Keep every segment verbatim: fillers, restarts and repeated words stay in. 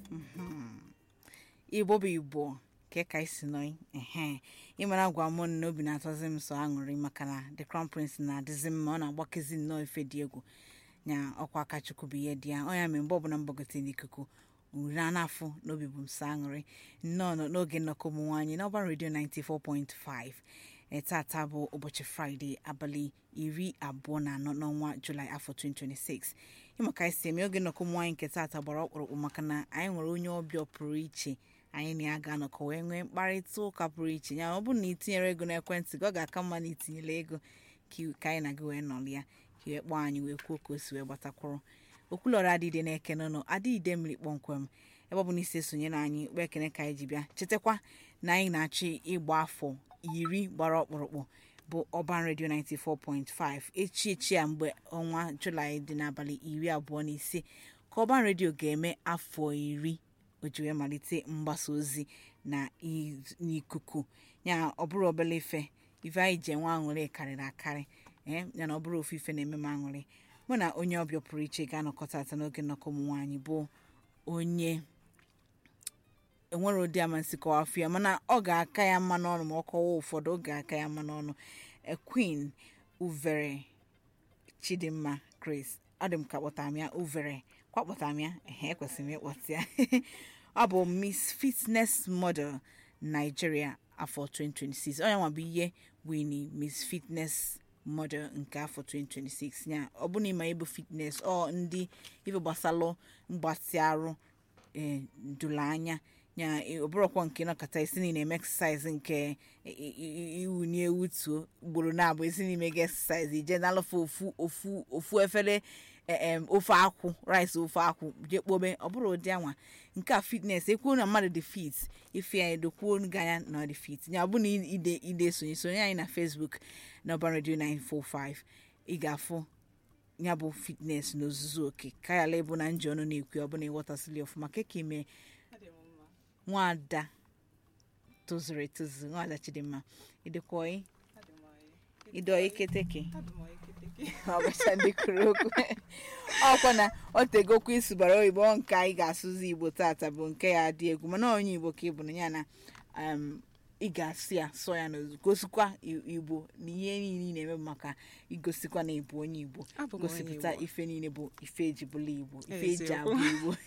Igbo bụ Igbo ka ka isi nọ ehe ịmara gwa m na obi na-atọzi m so aṅụrị maka na the crown prince na-adịzi mma ọ na-agbakezi nnọọ ife dị egwu nya ọkwa aka Chukwu bụ ihe dị ya ọ ya mere mgbe ọbụla mgbagote n'ikuku uri a na-afụ n'obi bụ m so aṅụrị nnọọ n'oge nnọkọ ụmụ nwaanyị n'ọba redio ninety-four point five tata bụ ụbọchị fraịde abalị iri abụọ na anọ n'ọnwa julaị afọ twenty twenty-six ịmaka isi eme oge nnọkọ ụmụ nwaanyị nke tata gbara ọkpụrụkpụ maka na anyị nwere onye ọbịa pụrụ iche anyị na ya ga-anọkọ wee nwee mkparịta ụka pụrụ iche ya ọ bụrụ na itinyere ego n'ekwentị gị ọ ga-aka mma na itinyela ego ka anyị na gị wee nọrọ ya ka iwe kpọọ anyị wee kwuo ka o si wee gbatakwụrụ okwulọrọ adịide na-eke n'ụlọ adịide mmiri kpọmkwem ebe ọ bụ na isi esonyere anyị kpee ekene ka anyị ji bịa chetakwa na anyị na-achị ịgba afọ iri gbara ọkpụrụkpụ bụ Urban Radio ninety-four point five echi echi a mgbe ọnwa Julaị dị n'abalị iri abụọ na ise ka Urban Radio ga-eme afọ iri o ji wee malite mgbasa ozi na n'ikuku ya ọ bụrụ obele ife ife anyị ji enwe aṅụrị karịrị akarị ee ya na ọ bụrụ ofu ife na-eme m aṅụrị mụ na onye ọbịa pụrụ iche ga-anọkọta ata n'oge nnọkọ ụmụ nwaanyị bụ onye enwere ụdị amasị kọwa afọ ya mana ọ ga-aka ya mma n'ọnụ ma ọ kọwa ụfọdụ ọ ga-aka ya mma n'ọnụ Queen Uvere Chidimma Grace ọ dị m ka kpọtara m ya Uvere kwa kpọtara m ya ehe ekwesịrị m ịkpọta ya ọ bụ Miss Fitness Model Nigeria afọ twenty twenty-six onye nwa bụ ihe wini Miss Fitness Model nke afọ twenty twenty-six ya ọ bụ na ịma ịbụ fitness ọ ndị ife gbasalụ mgbatị arụ ee dụla anya ya ọ bụrụkwa nke nọkọta isi niile eme exercise nke iwu ni ewu tuo ugboro na-abụ isi n'ime gị exercise ije n'alụfụ ofu ofu ofu efere ofe akwụ rice ofe akwụ je kpobe ọ bụrụ ụdị anwa nke a fitness ekwuo na mmadụ dị fit ife ya edokwuo ganya na dị fit ya ọ bụ na ide ide sonye sonye anyị na Facebook na Urban Radio nine four five ị ga-afụ ya bụ fitness n'ozuzu oke ka ya la ịbụ na nji ọnụ na-ekwu ọ bụ na ịghọtasịrị ọfụma ka ka ime nwada tozuru etozu nwada Chidimma ịdịkwa ịdọ iketeke ọbụcha ndị kwuru okwu ọkwa na ọ tegokwa isubara oyibo nke anyị ga-asụzi Igbo tata bụ nke ya dị egwu mana onye Igbo ka ịbụ na ya na ị ga-asụ ya sọ ya n'ozu gosikwa Igbo na ihe niile na-eme maka igosikwa na ịbụ onye Igbo gosipụta ife niile bụ ife eji bụla Igbo ife eji abụ Igbo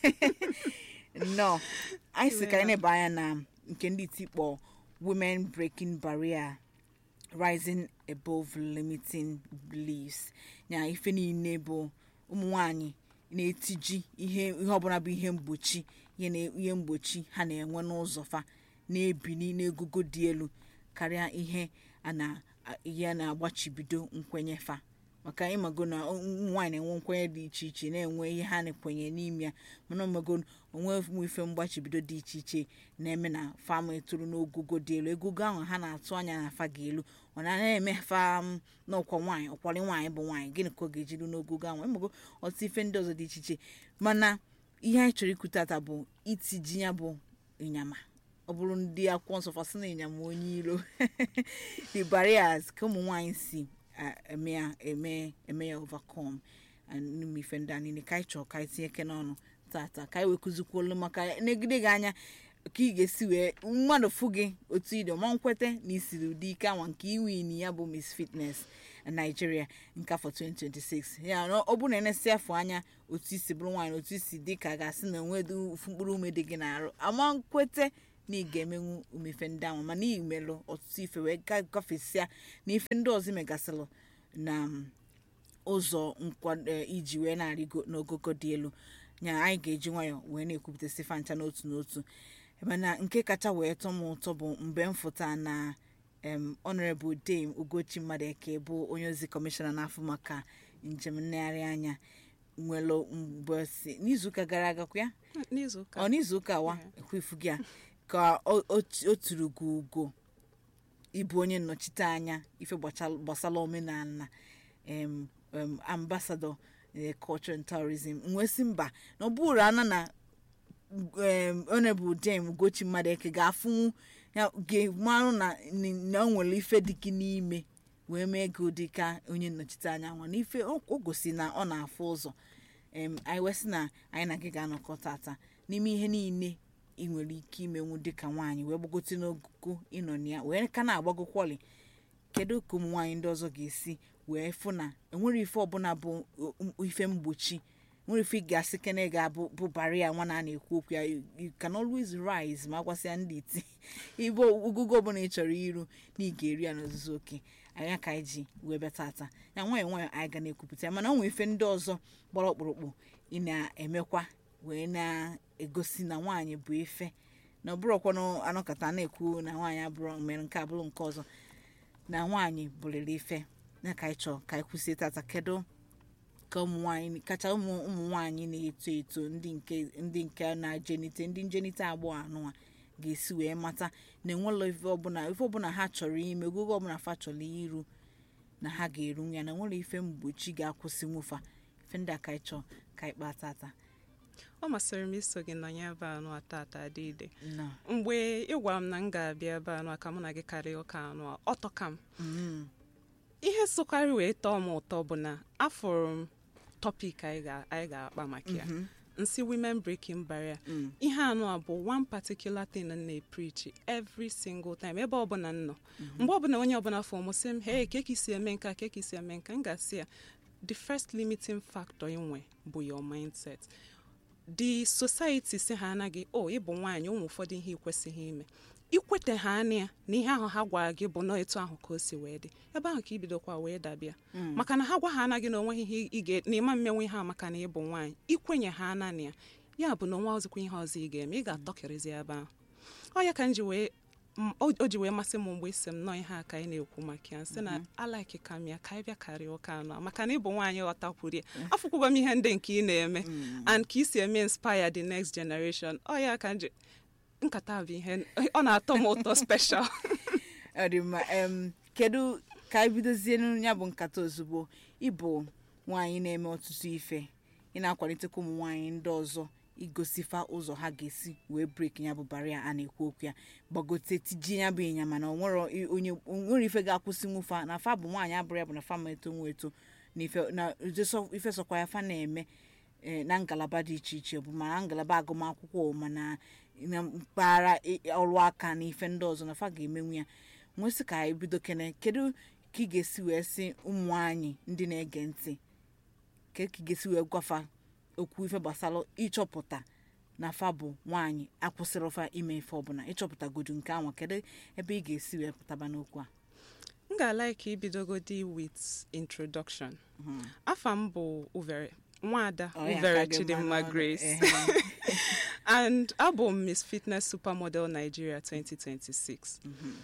no anyị sị ka anyị na-ebe anya na nke ndị tikpọ Women Breaking Barrier Rising Above Limiting Beliefs ya ife niile bụ ụmụ nwanyị na-etiji ihe ihe ọbụla bụ ihe mgbochi ihe mgbochi ha na-enwe n'ụzọ fa na-ebili n'egogo dị elu karịa ihe a na ihe na-agbachibido nkwenye fa maka ịmago na nwaanyị na-enwe nkwenye dị iche iche na-enwe ihe ha na-ekwenye n'ime ya mana ọmago onwe ife mgbachibido dị iche iche na-eme na fam etoro n'ogogo dị elu egogo ahụ ha na-atụ anya na fa ga-elu ọ na-eme fam n'ọkwa nwaanyị ọkwali nwaanyị bụ nwaanyị gịnị ka ọ ga-ejiru n'ogogo ahụ ịmago ọtụtụ ife ndị ọzọ dị iche iche mana ihe anyị chọrọ ikwu tata bụ itiji ya bụ ịnyama ọ bụrụ ndị akwụkwọ nsọ fasị na ịnyama onye iro the barriers ka ụmụ nwaanyị si eme ya eme eme ya overcome and ife ndị a niile ka anyị chọrọ ka anyị tinye eke n'ọnụ tata ka anyị wekuzikwuolu maka negide gị anya ka ị ga-esi wee mmadụ fụ gị otu ide ma nkwete na isiri ụdị ike anwa nke iwini ya bụ Miss Fitness Nigeria nke afọ twenty twenty-six ya ọ bụ na enesi afọ anya otu isi bụrụ nwaanyị otu isi dị ka ga-asị na onwedị mkpụrụ ume dị gị na-arụ ama nkwete na ị ga-emenwu umefe ndị ahụ mana imelụ ọtụtụ ife wee gafesịa na ife ndị ọzọ megasịlụ na ụzọ nkwado iji wee na-arịgo n'ogogo dị elu nya anyị ga-eji nwayọ wee na-ekwupụta sifa ncha n'otu n'otu mana nke kacha wee tọ m ụtọ bụ mgbe m fụta na Honorable Dame Ugochi Madeke bụ onye ozi kọmishọna n'afọ maka njem nlegharị anya nwere mgbe si n'izuụka gara aga kwa ya ọ n'izuụka wa ekwefu gị a ka o turu gị ugo ịbụ onye nnọchite anya ife gbasara omenala ambassador culture and tourism nwesị mba na ọ bụrụ ana na Honorable Dame Ugochi Madeke ga-afụ ga-marụ na o nwere ife dị gị n'ime wee mee ego dịka onye nnọchite anya nwa n'ife o gosi na ọ na-afụ ụzọ anyị wesị na anyị na gị ga-anọkọ tata n'ime ihe niile ị nwere ike imenwu dịka nwaanyị wee gbagote n'ogugo ịnọ na ya wee ka na-agbagokwọlị kedu ka ụmụ nwaanyị ndị ọzọ ga-esi wee fụ na enwere ife ọbụla bụ ife mgbochi nwere ife ị ga-asị kene ga-abụ bụ barịa nwa na na-ekwu okwu ya you can always rise ma gwasịa ndị iti ibe ogugo ọbụla ị chọrọ iru na ị ga-eri ya n'ozuzu oke anya ka anyị ji wee bịa tata ya nwayọ nwayọ anyị ga na-ekwupụta ya mana ọ nwere ife ndị ọzọ gbara ọkpụrụkpụ ị na-emekwa wee na-egosi na nwaanyị bụ ife na ọbụrụkwanụ anọkọta na-ekwu na nwaanyị abụrụ mere nke abụrụ nke ọzọ na nwaanyị bụrịrị ife na ka anyị chọọ ka anyị kwụsị tata kedu ka ụmụ nwaanyị kacha ụmụ ụmụ nwaanyị na-eto eto ndị nke ndị nke na-ajenite ndị njenite agbọghọ anụnwa ga-esi wee mata na enwela ife ọbụla ife ọbụla ha chọrọ ime ogogo ọbụla fa chọrọ iru na ha ga-eru ya na enwela ife mgbochi ga-akwụsị nwụfa ife ndị aka anyị chọọ ka anyị kpaa tata. Ọ masịrị m iso gị nọnye ebe anụ atata adịide mgbe ị gwara m na m ga-abịa ebe anụ aka mụ na gị karịa ụka anụ ọtọ ka m ihe sokarị wee tọọ m ụtọ bụ na afụrụ m topic anyị ga-akpa maka ya nsi women breaking barrier ihe anụ a bụ one particular thing na-preach every single time ebe ọbụla nọ mgbe ọbụla onye ọbụla fọ m sị m hey keki si eme nka keki si eme nka m ga-asị ya the first limiting factor inwe bụ your mindset. The society si ha anaghị o ịbụ nwaanyị ụmụ ụfọdụ ihe ikwesịghị ime ikwete ha anya na ihe ahụ ha gwara gị bụ na etu ahụ ka o si wee dị ebe ahụ ka ibidokwa wee dabịa maka na ha gwa ha anaghị na onweghị ihe ị ga na ịma mmenwe ha maka na ịbụ nwaanyị ikwenye ha anaghị ya ya bụ na onwe ọzọkwa ihe ọzọ ị ga-eme ị ga-atọkịrịzi ebe ahụ ọ ya ka m ji wee o ji wee masị m mgbe isi m nọ ihe a ka anyị na-ekwu maka ya sị na alaiki ka m ya ka anyị bịa karịa ụka anọ maka na ịbụ nwaanyị ghọtakwuru ya afụkwụba m ihe ndị nke ị na-eme and ka isi eme inspire the next generation ọ ya ka nji nkata bụ ihe ọ na-atọ m ụtọ special. Ọ dị mma kedu ka anyị bidozie ya bụ nkata ozugbo ịbụ nwaanyị na-eme ọtụtụ ife ị na-akwalitekwa ụmụ nwaanyị ndị ọzọ igosifa ụzọ ha ga-esi wee break ya bụ barịa a na-ekwu okwu ya gbagote tijie ya bụ ịnya mana onwere onye nwere ife ga-akwụsị nwụfa na fa bụ nwaanyị abụrụ ya bụ na fa ma eto nwa eto na ife na ife sọkwa ya fa na-eme na ngalaba dị iche iche bụ mana ngalaba agụmakwụkwọ mana na mpaghara ọrụ aka na ife ndị ọzọ na fa ga-emenwu ya nwesị ka anyị bido kene kedu ka ị ga-esi wee sị ụmụ nwaanyị ndị na-ege ntị ka ị ga-esi wee gwafa okwu ife gbasara ịchọpụta na fa bụ nwaanyị akwụsịrị fa ime ife ọbụla ịchọpụtagodu nke anwa kedu ebe ị ga-esi wee pụtaba n'okwu a? M ga-ala ka ibidogodi with introduction. Afa m bụ Uvere Nwada Uvere Chidimma Grace and abụ m Miss Fitness Supermodel Nigeria twenty twenty-six.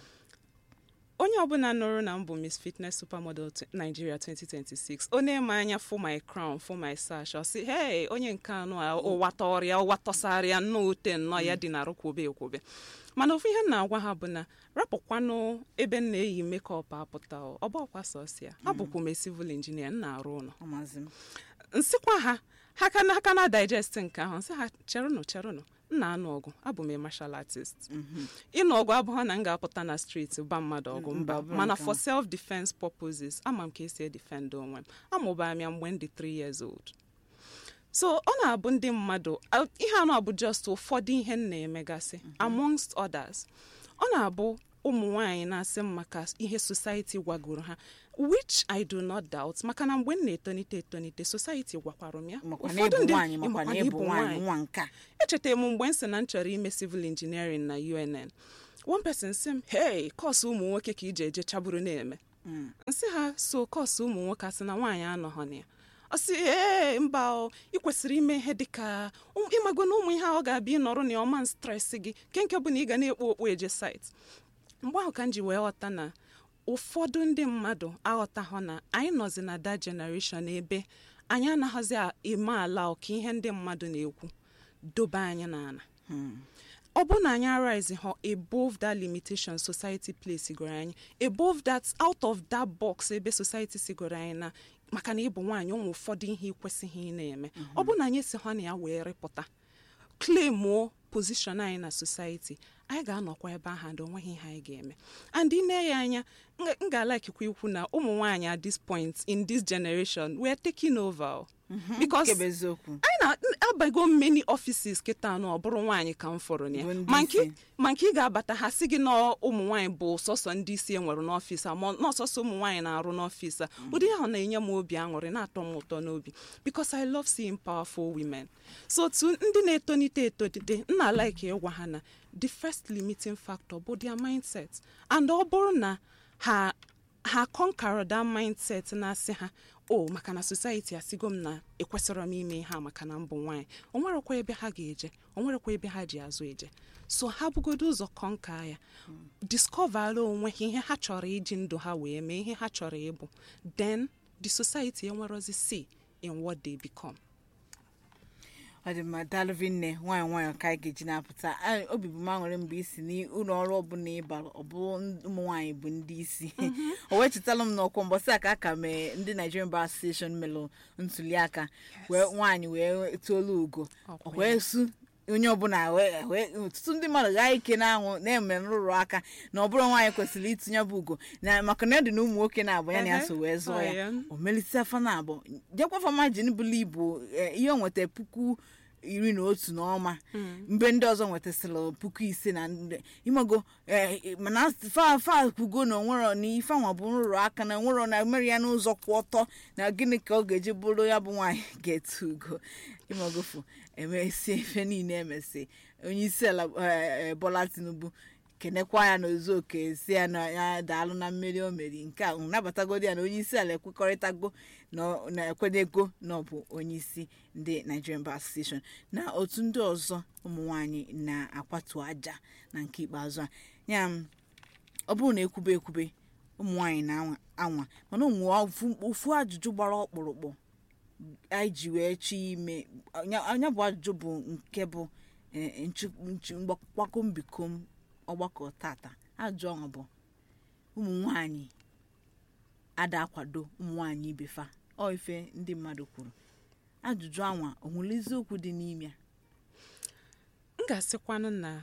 Onye ọbụla nụrụ na m bụ Miss Fitness Supermodel Nigeria twenty twenty-six ọ na-eme anya for my crown for my sash ọ sị hey onye nke anụ a ụwa tọrịa ụwa tọsarịa nnọọ ute nnọọ ya dị na rụkwobe ekwobe mana ofu ihe na-agwa ha bụ na rapụkwanụ ebe m na-eyi makeup apụta ọ bụkwa sọsịa abụkwa m civil engineer m na-arụ ụlọ nsịkwa ha ha ka na aka na digest nke ahụ nsị ha cherụnụ cherụnụ m na-anụ ọgụ abụ m martial artist ịnụ ọgụ abụghị na m ga-apụta na street ba mmadụ ọgụ mba mana for self defense purposes ama m ka esi defend onwe m amụbara m ya mgbe m dị three years old so ọ na-abụ ndị mmadụ ihe anụ abụ just ụfọdụ ihe m na-emegasị amongst others ọ na-abụ ụmụ nwaanyị na-asị m maka ihe society gwagoro ha which I do not doubt maka na mgbe m na-etonite etonite society gwakwara m ya ụfọdụ ndị ịbụ nwaanyị nwa nka echetara m mgbe m sị na m chọrọ ime civil engineering na U N N one person sị m hey kọọsụ ụmụ nwoke ka ije eje chaburu na-eme nsị ha so kọọsụ ụmụ nwoke asị na nwaanyị anọghọ na ya ọ sị ee mba ị kwesịrị ime ihe dịka ịmago na ụmụ ihe ọ ga-abịa ịnọrọ na ọma stress gị nke nke bụ na ị ga na-ekpo okpu eje site mgbe ahụ ka m ji wee ghọta na ụfọdụ ndị mmadụ aghọtaghọ na anyị nọzi na that generation ebe anyị anaghịzi eme ala ọka ihe ndị mmadụ na-ekwu dobe anyị n'ala ọ bụ na anyị arise ha above that limitation society place sigoro anyị above that out of that box ebe society sigoro anyị na maka na ịbụ nwaanyị ụmụ ụfọdụ ihe ikwesịghị na-eme ọ bụ na anyị si ha na ya wee rịpụta claim position anyị na society anyị ga-anọkwa ebe ahụ and onweghị ihe anyị ga-eme and ị na-enye anya m ga-alakikwa ikwu na ụmụ nwaanyị at this point in this generation we're taking over because anyị na-abago many offices kịta na ọ bụrụ nwaanyị ka m fọrọ ya ma nke ị ga-abata ha sị gị na ụmụ nwaanyị bụ sọsọ ndị isi enwere n'ọfịs a ma n'ọsọsọ ụmụ nwaanyị na-arụ n'ọfịs a ụdị ahụ na-enye m obi aṅụrị na-atọ m ụtọ n'obi because I love seeing powerful women. So tu ndị na-etonite etonite nna like ịgwa ha na the first limiting factor bụ their mindset, and ọ bụrụ na ha ha conquer that mindset na-asị ha o maka na society asigo m na ekwesịrọ m ime ha maka na mbụ nwaanyị, o nwerekwa ebe ha ga-eje, o nwerekwa ebe ha ji azụ eje. So ha bugodo ụzọ conquer ya, discover onwe ha ihe ha chọrọ iji ndụ ha wee mee ihe ha chọrọ ịbụ, then the society enwerozi say in what they become. Adịma dalvinne nwanyị nwanyị ka anyị ga-eji na-apụta obi bụ maṅụrị mgbe isi n'ụlọ ọrụ ọbụla ịbara ọ bụ ụmụ nwaanyị bụ ndị isi o wee chetala m n'ọkwa mbọsị aka aka mee ndị Nigerian Bar Association melụ ntuli aka wee nwaanyị wee tolu ugo wee su onye ọbụla wee ọtụtụ ndị mmadụ gaa ike na-anwụ na-eme nrụrụ aka na ọ bụrụ nwaanyị kwesịrị itinye bụ ugo na maka na ọ dị na ụmụ nwoke na-abụ ya na ya so wee zụọ ya o melite afa na abụ jekwa famajin bụlụ ibu ihe o nweta puku iri na otu n'ọma mgbe ndị ọzọ nwetasịrị puku ise na imago mana fa fa kwugo na onwero na ife nwa bụ nrụrụ aka na onwero na mere ya n'ụzọ kwụ ọtọ na gịnị ka ọ ga-eji bụrụ ya bụ nwaanyị ga-etu ugo imagofu emesi ife niile emesi onye isi ala Bola Tinubu kenekwa ya n'ozu oke si ya na ya daalụ na mmeri o meri nke a nabatagodo ya na onye isi ala ekwekọrịtago na ekwenego na ọ bụ onye isi ndị Nigerian Bar Association na otu ndị ọzọ ụmụ nwaanyị na-akwatu aja na nke ikpeazụ a ya ọ bụrụ na ekwube ekwube ụmụ nwaanyị na-anwa mana ụmụ ofu ajụjụ gbara ọkpụrụkpụ anyị ji wee chi ime anya bụ ajụjụ bụ nke bụ mgbakọ mbikom ọgbakọ tata ajụ ọnwa bụ ụmụ nwaanyị ada akwado ụmụ nwaanyị ibefa ọ ife ndị mmadụ kwuru ajụjụ anwa o nwere eziokwu dị n'ime m ga-asịkwanụ na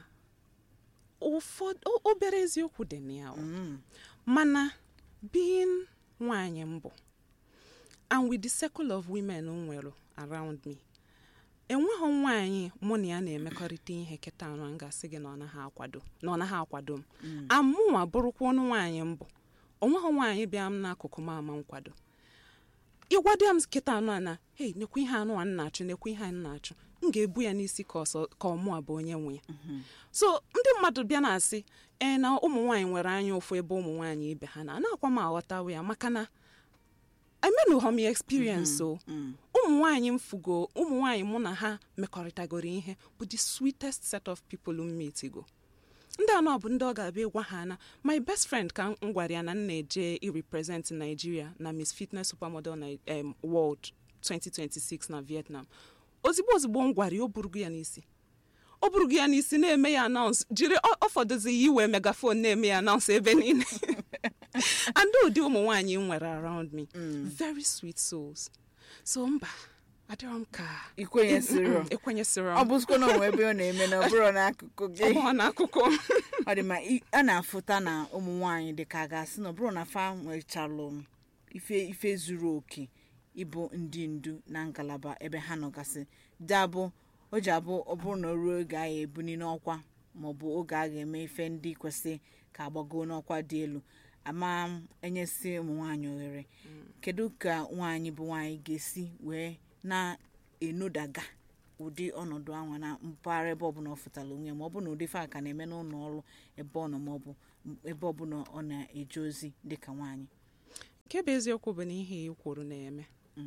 ụfọdụ obere eziokwu dị na ya mana being nwaanyị mbụ and with the circle of women nwere around me enweghị nwaanyị mụ na ya na-emekọrịta ihe kịta anụ a ga-asị gị na ọ naghị akwado na ọ naghị akwado m amụnwa bụrụkwa ọnụ nwaanyị mbụ onweghị nwaanyị bịa m n'akụkụ m ama nkwado ịgwado ya m kịta anụ a na hei nekwa ihe anụ a na-achụ nekwa ihe anyị na-achụ m ga-ebu ya n'isi ka ọmụ a bụ onye nwe ya. So ndị mmadụ bịa na-asị ee na ụmụ nwaanyị nwere anya ụfụ ebe ụmụ nwaanyị ibe ha na na-akwa m aghọtawo ya maka na emenụghọ m experience o ụmụ nwaanyị mfugo ụmụ nwaanyị mụ na ha mekọrịtagoro ihe bụ the sweetest set of people m metigo. Ndị anọ bụ ndị ọ ga-abịa ịgwa ha na my best friend ka m gwara ya na m na-eje i-represent Nigeria na Miss Fitness Supermodel na um, World twenty twenty-six na Vietnam. Ozigbo ozigbo m gwara ya o burugo ya n'isi o burugo ya n'isi na-eme ya announce jiri ọfọdụzi iwe megafon na-eme ya announce ebe niile and ụdị ụmụ nwaanyị nwere around me mm. very sweet souls. So mba adịrọ m ka ikwenyesịrọ ikwenyesịrọ ọ bụzikwa na onwe ebe ọ na-eme na ọ bụrụ n'akụkụ gị ọ n'akụkụ ọ dị ma a na-afụta na ụmụ nwaanyị dị ka gasị na ọ bụrụ na fa nwechalụ ife ife zuru oke ịbụ ndị ndu na ngalaba ebe ha nọgasị dabụ o ji abụ ọ bụrụ na ruo oge a ebuni n'ọkwa maọbụ oge a ga-eme ife ndị kwesị ka agbago n'ọkwa dị elu ama enyesi ụmụ nwaanyị ohere kedu ka nwaanyị bụ nwaanyị ga-esi wee na-enodaga ụdị ọnọdụ anwa na mpaghara ebe ọbụla ọ fụtara onwe ma ọ bụ na ụdị fa ka na-eme n'ụlọ ọrụ ebe ọ nọ maọbụ ebe ọbụla ọ na-eje ozi dịka nwaanyị? Nke bụ eziokwu bụ na ihe ị kwuru na-eme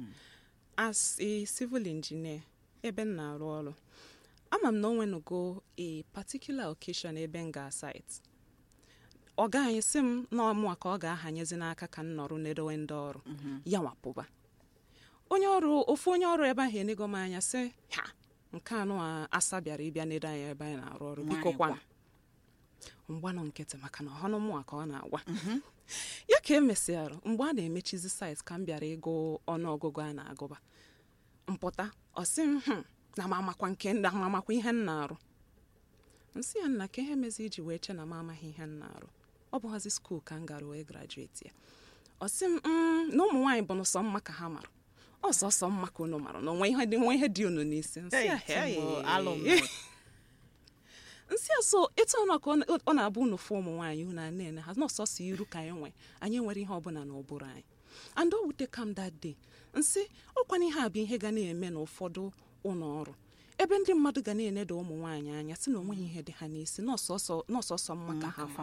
as a civil engineer ebe m na-arụ ọrụ ama m na onwenugo a particular occasion ebe m ga-site ọ gaghị sị m na ọmụa ka ọ ga-ahanyezi n'aka ka m nọrụ n'edowe ndị ọrụ ya nwapụba onye ọrụ ofu onye ọrụ ebe ahụ enego m anya sị ha nke anụ asa bịara ịbịa n'edo anyị ebe anyị na-arụ ọrụ biko kwana mgbanụ nkịtị maka na ọhụnụ mụa ka ọ na-agwa ya ka emesịarụ mgbe a na-emechizi site ka m bịara ịgụ ọnụọgụgụ a na-agụba mpụta ọ sị m hụ na mamakwa nke na mamakwa ihe m na-arụ nsị ya nna ka ihe mezi iji wee che na m amaghị ihe m na-arụ ọ bụghazi skuul ka m gara wee grajueti ya ọ sị m na ụmụ nwaanyị bụ n'ụsọ mma ka ha mara ọsọsọ mma ka unu mara na onwe ihe dị nwe ihe dị unu n'isi nsị so etu ọnụ ka ọ na-abụ unu fụ ụmụ nwaanyị unu a na-ene ha n'ọsọsọ iru ka anyị nwe anyị nwere ihe ọbụla n'ụbụrụ anyị and o wute kam that day nsị ọkwana ihe a bụ ihe ga na-eme n'ụfọdụ ụlọ ọrụ ebe ndị mmadụ ga na-eneda ụmụ nwaanyị anya si na onweghị ihe dị ha n'isi n'ọsọsọ mma ka ha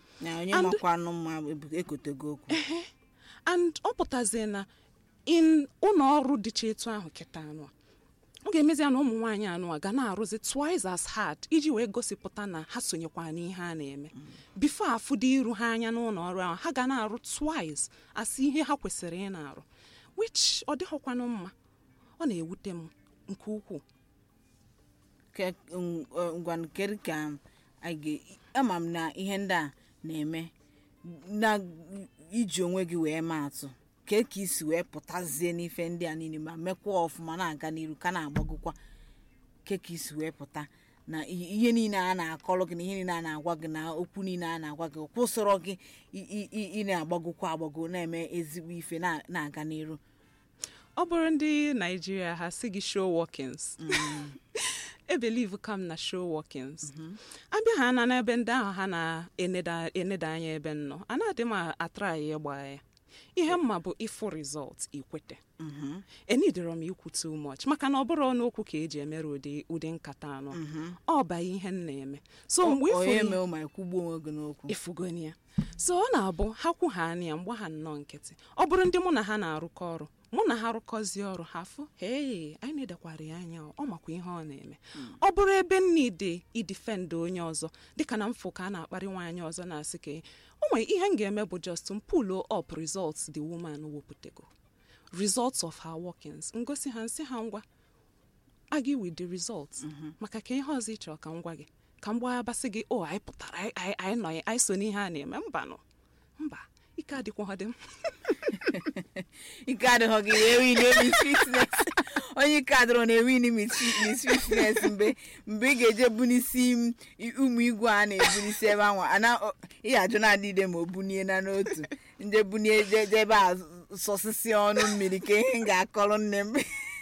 and ọ pụtazie na in ụlọ ọrụ dịcha etu ahụ kịta anụ ọ ga-emezi ya na ụmụ nwaanyị anụ a ga na-arụzi twice as hard iji wee gosipụta na ha sonyekwa n'ihe a na-eme before afụdo iru ha anya n'ụlọ ọrụ ahụ ha ga na-arụ twice as ihe ha kwesịrị ị na-arụ which ọ dịghọkwanụ mma ọ na-ewute m nke ukwuu ama m na ihe ndị a na-eme na iji onwe gị wee maa atụ ka ka isi wee pụtazie n'ife ndị a niile ma mekwa ọfụma na-aga n'iru ka na-agbagokwa ka ka isi wee pụta na ihe niile a na-akọrọ gị na ihe niile a na-agwa gị na okwu niile a na-agwa gị kwụsịrọ gị ị na-agbagokwa agbago na-eme ezigbo ife na-aga n'iru. Ọ bụrụ ndị Nigeria ha sị gị show workings e believe kam na show workings abịa ha na n'ebe ndị ahụ ha na-eneda anya ebe nnọ a na-adị m atrai ịgba ya ihe mma bụ ịfụ result ikwete enidere m ikwu too much maka na ọ bụrụ n'okwu ka eji emere ụdị ụdị nkata anọ ọ baghị ihe m na-eme so mgbe ifugonia so ọ na-abụ ha kwu ha anya mgbe ha nnọọ nkịtị ọ bụrụ ndị mụ na ha na-arụkọ ọrụ mụ na ha rụkọzie ọrụ ha fụ hei anyị na-edekwara ya anya ọ makwa ihe ọ na-eme ọ bụrụ ebe nnide idifend onye ọzọ dịka na mfụ ka a na-akparị nwaanyị ọzọ na-asị ka o nwere ihe m ga-eme bụ just pull up results the woman wepụtago results of her workings ngosi ha nsị ha ngwa argue with the results maka ka ihe ọzọ ịchọ ka ngwa gị ka m gbabasị gị o anyị pụtara anyị nọ anyị so n'ihe a na-eme mba nọ mba ike adịkwa dị m ike adịghọ gị wee win Miss Fitness onye ike adịrọ na-ewin Miss Fitness mgbe mgbe ị ga-eje bunisi ụmụ igwe a na-ebunisi ebe anwa ihe ajụ na-adịde ma o bunie na n'otu nje bunie ebe a sọsịsị ọnụ mmiri ka ihe m ga-akọrọ nne m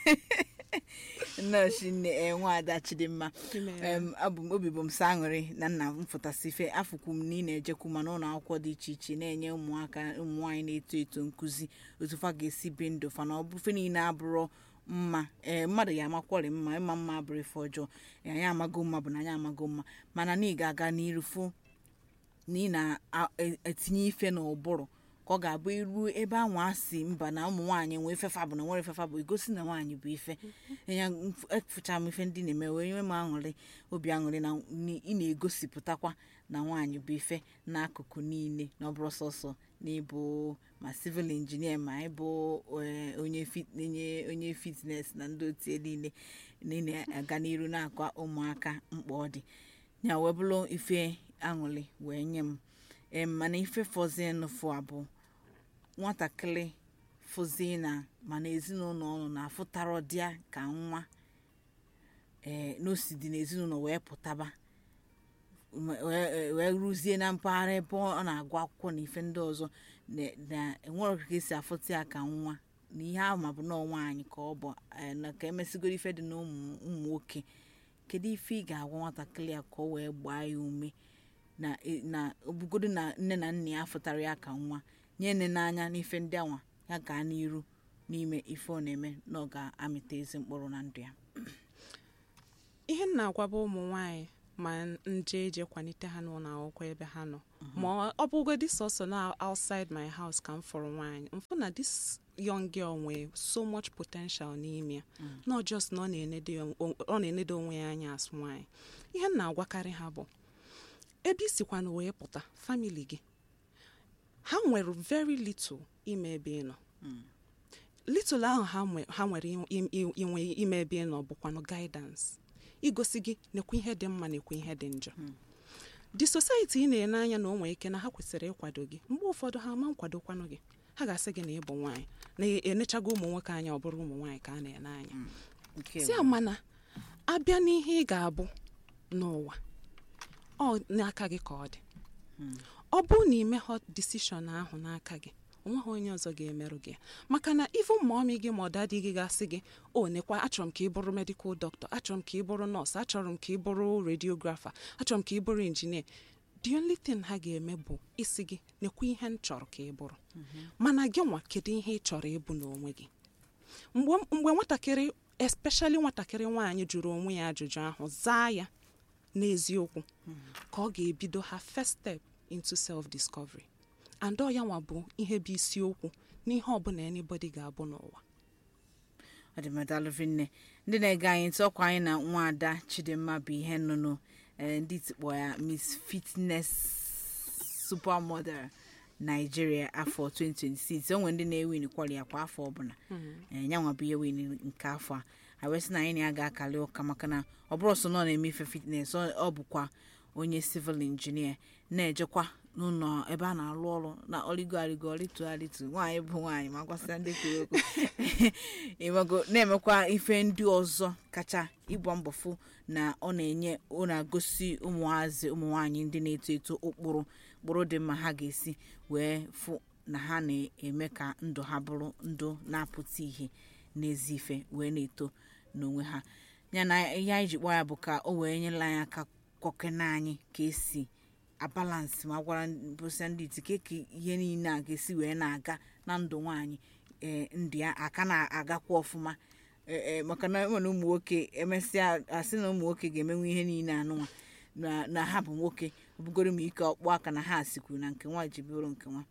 nọọsụ nne Nwaada Chidimma abụ m obi bụ m saṅụrị na nna m fụtasị ife afụkwu m na ị na-ejekwu ma n'ụlọ akwụkwọ dị iche iche na-enye ụmụaka ụmụ nwaanyị na-eto eto nkụzi otu fa ga-esi bi ndụ fa na ọ bụ fe niile abụrụ mma ee mmadụ ya amakwọrị mma ịma mma abụrụ ife ọjọọ anyị amago mma bụ na anyị amago mma mana na ị ga-aga n'iru fụ na ị na-etinye ife n'ụbụrụ ka ọ ga-abụ iru ebe anwa asị mba na ụmụ nwaanyị nwee ifefa bụ na nwere ifefa bụ igosi na nwaanyị bụ ife ya efụcha m ife ndị na-eme wee nye m aṅụrị obi aṅụrị na ị na-egosipụtakwa na nwaanyị bụ ife n'akụkụ niile na ọ bụrụ sọsọ na ịbụ ma civil engineer ma ịbụ onye fitness na ndị otu niile na ị na-aga n'iru na-akwa ụmụaka mkpa ọ dị ya wee bụrụ ife aṅụrị wee nye m mana ife fọzie n'ụfụ abụ nwatakịrị fụzie na mana ezinụlọ ọnụ na-afụtara dịa ka nwa ee n'osi dị n'ezinụlọ wee pụtaba wee rụzie na mpaghara ebe ọ na-agụ akwụkwọ na ife ndị ọzọ na enwere ka esi afụta ya ka nwa na ihe ahụ ma bụ na nwaanyị ka ọ bụ na ka emesigoro ife dị na ụmụ nwoke kedu ife ị ga-agwa nwatakịrị ya ka ọ wee gbaa ya ume na na obugodo na nne na nna ya fụtara ya ka nwa nye nne n'anya n'ife ndị anwa ya gaa n'iru n'ime ife ọ na-eme na ọ ga-amịta ezi mkpụrụ na ndụ ya ihe m na-agwaba ụmụ nwaanyị ma nje eje kwalite ha n'ụlọ akwụkwọ ebe ha nọ ma ọ bụgodị sọsọ na outside my house ka m fọrọ nwaanyị mfụ na this young girl nwee so much potential n'ime ya not just na ọ na-enede onwe ya anya as nwaanyị ihe m na-agwakarị ha bụ ebe isikwa na wee pụta family gị ha nwere very little ime ebe ị nọ little ahụ ha nwere inwe ime ebe ị nọ bụkwanụ guidance igosi gị nekwa ihe dị mma nekwa ihe dị njọ the society ị na-ene anya na o nwere ike na ha kwesịrị ịkwado gị mgbe ụfọdụ ha ma nkwadokwanụ gị ha ga-asị gị na ịbụ nwaanyị na-enechago ụmụ nwoke anya ọ bụrụ ụmụ nwaanyị ka a na-ene anya si ya mana abịa n'ihe ị ga-abụ n'ụwa ọ n'aka gị ka ọ dị ọ bụ na ime hot decision ahụ n'aka gị onweghị onye ọzọ ga-emerụ gị maka na even mommy gị ma ọ daddy gị ga-asị gị o nekwa achọrọ m ka ị bụrụ medical doctor, achọrọ m ka ị bụrụ nọọsụ, achọrọ m ka ị bụrụ radiographer, achọrọ m ka ị bụrụ injinia. The only thing ha ga-eme bụ isi gị nekwa ihe m chọrọ ka ị bụrụ. Mana gị nwa kedu ihe ị chọrọ ịbụ n'onwe gị? mgbe mgbe nwatakịrị especially nwatakịrị nwaanyị jụrụ onwe ya ajụjụ ahụ zaa ya n'eziokwu ka ọ ga-ebido ha first step into self-discovery. And ọ ya nwa bụ ihe bụ isiokwu n'ihe ọbụla anybody ga-abụ n'ụwa. ọdịmadalụvinne ndị na-ege anyị ntị ọkwa anyị na Nwaada Chidimma bụ ihe nnụnụ ndị tikpọ ya Miss Fitness Supermodel Nigeria afọ twenty twenty-six. Onwe ndị na-ewin kwali ya kwa afọ ọbụla nyanwa bụ ihe win nke afọ a awesị na anyị na-aga akali ụka maka na ọ bụrụ sọ nọ na-eme ife fitness ọ bụkwa onye civil engineer na-ejekwa n'ụlọ ebe a na-alụ ọrụ na oligo aligo olitu alitu nwaanyị bụ nwaanyị ma gwasịra ndị kwuru okwu ịmago na-emekwa ife ndị ọzọ kacha ịgba mbọ fụ na ọ na-enye ọ na-agosi ụmụazị ụmụ nwaanyị ndị na-eto eto ụkpụrụ kpụrụ dị mma ha ga-esi wee fụ na ha na-eme ka ndụ ha bụrụ ndụ na-apụta ihe n'ezi ife wee na-eto n'onwe ha. ya na ihe anyị ji kpọọ ya bụ ka o wee nyela anyị aka kwọkena anyị ka esi abalansị ma gwara bụsa ndị iti ka ihe niile a ga-esi wee na-aga na ndụ nwaanyị ndị ya aka na-agakwa ọfụma maka na enwere ụmụ nwoke emesịa asị na ụmụ nwoke ga-emenwe ihe niile anụnwa na ha bụ nwoke ọbụgoro m ike ọkpụ aka na ha sikwu na nke nwa ji bụrụ nke nwa.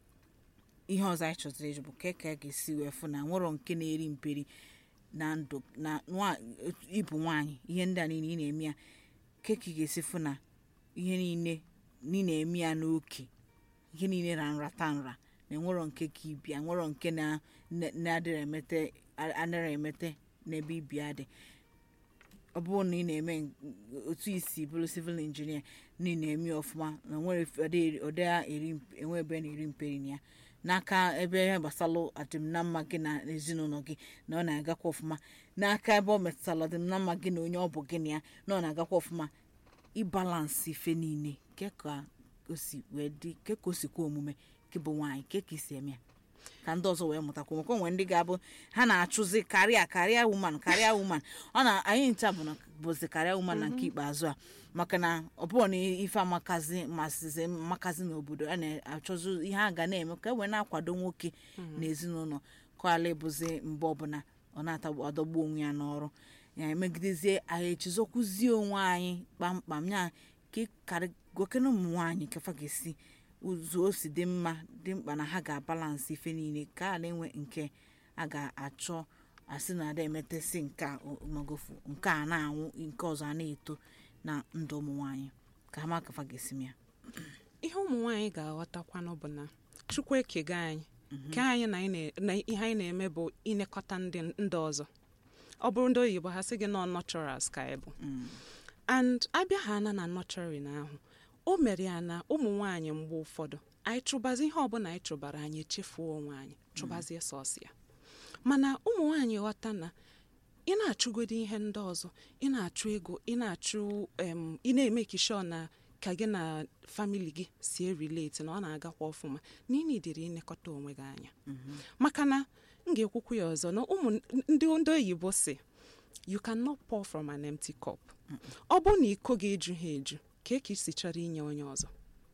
ihe ọzọ anyị chọtara eji bụ ka ka a ga-esi wee fụ na nwere nke na-eri mperi na ndụ na ịbụ nwaanyị. ihe ndị a niile ị na-eme ya ka ka ị ga-esi fụ na ihe niile ị na-eme ya n'oke ihe niile na nrata nra na enwero nke ka ibia nwero nke na-adịrị emete anara emete n'ebe ibia dị. ọ bụrụ na ị na-eme otu isi bụrụ civil engineer na ị na-eme ọfụma na nwere ọdịa enwe ebe na-eri mperi na ya n'aka ebe ihe gbasalụ adịm na mma gị na ezinụlọ gị na ọ na-agakwa ọfụma n'aka ebe ọ metụtara adịm na mma gị na onye ọ bụ gị na ya na ọ na-agakwa ọfụma. ịbalansị ife niile ke ka o si wee dị ke ka o si kwa omume ke bụ nwaanyị ke ka isi eme ya ka ndị ọzọ wee mụtakwa maka onwe ndị ga-abụ ha na-achụzi karịa karịa woman karịa woman ọ na anyị ncha bụ na bụzi karịa woman na nke ikpeazụ a maka na ọ bụrụ na ife amakazi masịzi makazi n'obodo a na-achọzi ihe a ga na-eme ka e wee na-akwado nwoke na ezinụlọ kọala ịbụzi mgbe ọbụla ọ na-adọgbu onwe ya n'ọrụ ya emegidezie anyị echizokwuzie onwe anyị kpamkpam ya ka gokene ụmụ nwaanyị kefa ga-esi ụzọ o si dị mma dị mkpa na ha ga-abalansị ife niile ka a na-enwe nke a ga-achọ asị na ada emetesi nke magofu nke a na-anwụ nke ọzọ a na-eto na ndụ ụmụ nwaanyị ka ha makafa ga-esi ya. ihe ụmụ nwaanyị ga-aghọtakwanụ bụ na Chukwu ekega anyị ka anyị na ihe anyị na-eme bụ inekọta ndị ọzọ. ọ bụrụ ndị oyibo ha sị gị nọ naturals ka anyị bụ and abịa ha na na nurturing ahụ o mere ya na ụmụ nwaanyị mgbe ụfọdụ anyị chụbazi ihe ọbụla anyị chụbara anyị echefuo onwe anyị chụbazie sọsọ ya. mana ụmụ nwaanyị ghọta na ị na-achụgodo ihe ndị ọzọ ị na-achụ ego ị na-achụ ị na-eme kisho na ka gị na famili gị si relate na ọ na-agakwa ọfụma na ị na-edere ịnekọta onwe gị anya maka na m ga-ekwukwu ya ọzọ na ụmụ ndị ndị oyibo si you cannot pour from an empty cup. ọ bụ na iko ga-eju ha eju ka ka isi chọrọ inye onye ọzọ.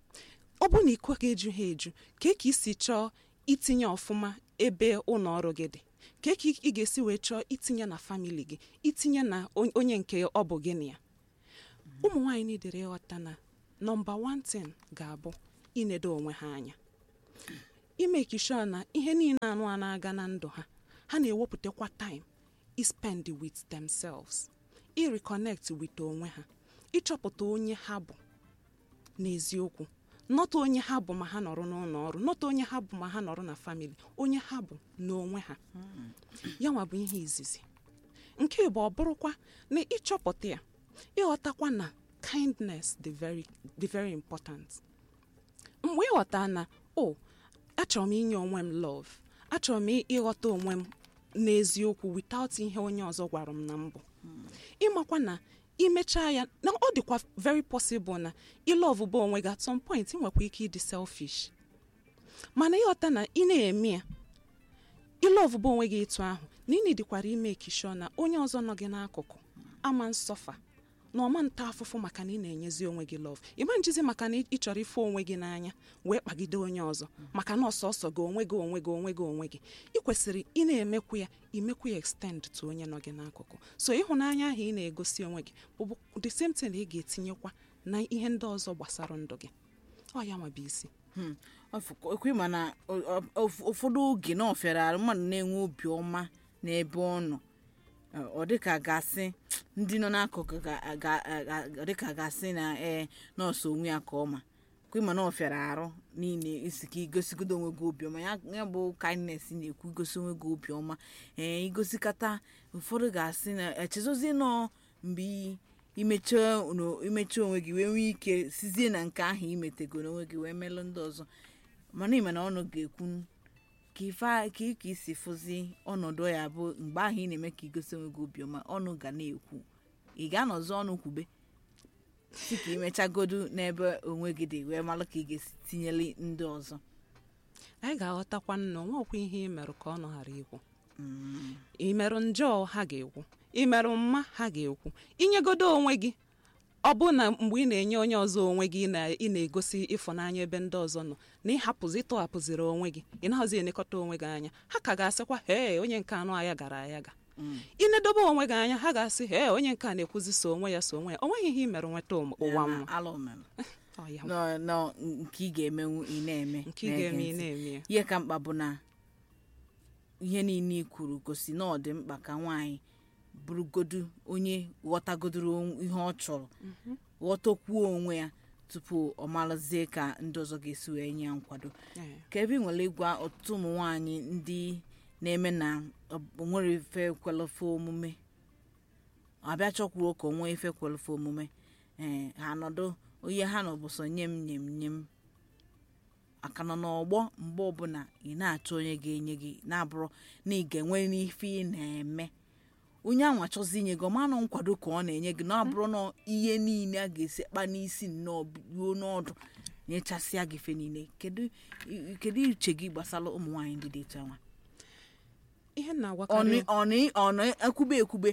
ọ bụ na iko ga-eju ha eju ka ka isi chọọ itinye ọfụma ebe ụlọ ọrụ gị dị ka ka ị ga-esi wee chọọ itinye na famili gị itinye na onye nke ọ bụ gị na ya. ụmụ nwaanyị niile ịghọta na nọmba one thing ga-abụ inedo onwe ha anya ime kisho na ihe niile anụ a na-aga na ndụ ha ha na-ewepụtakwa time spend with themselves i-reconnect with onwe ha ịchọpụta onye ha bụ n'eziokwu nọta onye ha bụ ma ha nọrọ n'ụlọ ọrụ nọta onye ha bụ ma ha nọrọ na family onye ha bụ n'onwe ha ya nwa bụ ihe izizi. nke bụ ọ bụrụkwa na ịchọpụta ya ịghọtakwa na kindness dị very dị very important. mgbe ịghọta na o achọrọ m inye onwe m love achọrọ m ịghọta onwe m n'eziokwu without ihe onye ọzọ gwara m na mbụ ịmakwa na imechaa ya na ọ dịkwa very possible na ịlove bụ onwe gị at some point ị nwekwa ike ịdị selfish mana ịghọta na ị na-eme ya ilove bụ onwe gị etu ahụ na ị na-edikwara ime ekisho na onye ọzọ nọ gị n'akụkụ ama nsọfa na ọma nta afụfụ maka na ị na-enyezi onwe gị love ịma njizi maka na ị chọrọ ife onwe gị n'anya wee kpagide onye ọzọ maka na ọsọsọ gị onwe gị onwe gị onwe gị onwe gị ị kwesịrị ị na-emekwu ya imekwu ya extend to onye nọ gị n'akụkụ so ịhụnanya ahụ ị na-egosi onwe gị bụ the same thing ị ga-etinyekwa na ihe ndị ọzọ gbasara ndụ gị ọ ya ma bụ isi ekwe mana ụfọdụ oge na ofere arụ mmadụ na-enwe obi ọma n'ebe ọ nọ ọ dịka gasị ndị nọ n'akụkụ dịka gasị na ee nọọsụ onwe ya ka ọma kwe mana ofere arụ niile isi ka igosigodo onwe gị obiọma ya bụ kindness na-ekwu igosi onwe gị obiọma ee igosikata ụfọdụ gasị na echezozie nọ mgbe imecha onwe gị wee nwee ike sizie na nke ahụ imetego n'onwe gị wee melụ ndị ọzọ mana ime na ọnụ ga-ekwu ka ife ka isi fụzi ọnọdụ ya bụ mgbe ahụ ị na-eme ka igosi onwe gị obiọma ọnụ ga na-ekwu ị ga-anọzọ ọnụ kwube si ka imechagodu n'ebe onwe gị dị wee malụ ka ị ga-esi tinyeli ndị ọzọ anyị ga-aghọtakwa nna onwekwa ihe imerụ ka ọ nọ ghara ikwu imerụ njọ ha ga-ekwu imerụ mma ha ga-ekwu inyegodo onwe gị ọ bụ na mgbe ị na-enye onye ọzọ onwe gị na ị na-egosi ịfụnanya ebe ndị ọzọ nọ na ịhapụzi ịtọhapụziri onwe gị ị naghịzi elekọta onwe gị anya ha ka ga-asịkwa hee onye nke anụ aya gara aya ga ị na-edobe onwe gị anya ha ga-asị hee onye nke a na-ekwuzi so onwe ya so onwe ya o nweghị ihe imerụ nweta ụwa mma nke ị ga-emenwu ị na-eme nke ị ga-eme ị na-eme ihe ka mkpa bụ na ihe niile i kwuru gosi na ọ dị mkpa ka nwaanyị bụrụgodu onye ghọtagodoro ihe ọ chọrọ ghọtakwuo onwe ya tupu ọ malụzie ka ndị ọzọ ga-esi wee nye ya nkwado ka ebe ị nwere ịgwa ọtụtụ ụmụ nwaanyị ndị na-eme na onwere ife kwelefe omume abịa chọkwuo ka onwe ife kwelefe omume ee ha nọdụ onye ha nọ bụsọ nye m nye m nye m aka nọ n'ọgbọ mgbe ọbụla ị na-achọ onye ga-enye gị na-abụrụ na ị ga-enwe n'ife ị na-eme onye anwa chọzi inye gị ọmanụ nkwado ka ọ na-enye gị na ọ bụrụ na ihe niile a ga-esi kpa n'isi nnọọ ruo n'ọdụ nyechasịa gị fe niile kedu uche gị gbasara ụmụ nwaanyị ndị dị etu anwa ihe na-agwakarị ọnụ ekwube ekwube